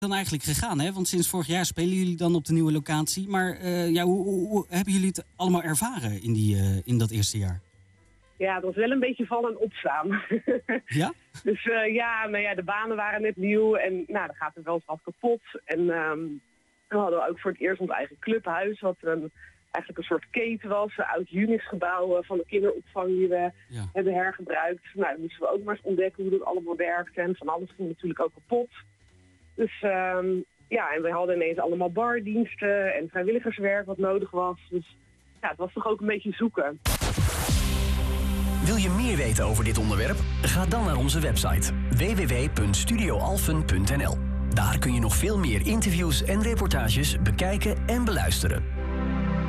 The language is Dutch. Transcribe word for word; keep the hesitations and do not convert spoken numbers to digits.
dan eigenlijk gegaan, hè? Want sinds vorig jaar spelen jullie dan op de nieuwe locatie. Maar uh, ja, hoe, hoe, hoe hebben jullie het allemaal ervaren in, die, uh, in dat eerste jaar? Ja, het was wel een beetje vallen en opstaan. Ja? Dus uh, ja, nou ja, de banen waren net nieuw en nou, dan gaat er wel eens wat kapot. En um, we hadden ook voor het eerst ons eigen clubhuis, wat een, eigenlijk een soort keten was. Een oud Unisgebouw van de kinderopvang die we ja. hebben hergebruikt. Nou, dan moesten we ook maar eens ontdekken hoe dat allemaal werkt. En van alles ging natuurlijk ook kapot. Dus um, ja, en we hadden ineens allemaal bardiensten en vrijwilligerswerk wat nodig was. Dus ja, het was toch ook een beetje zoeken. Wil je meer weten over dit onderwerp? Ga dan naar onze website w w w punt studio alphen punt n l. Daar kun je nog veel meer interviews en reportages bekijken en beluisteren.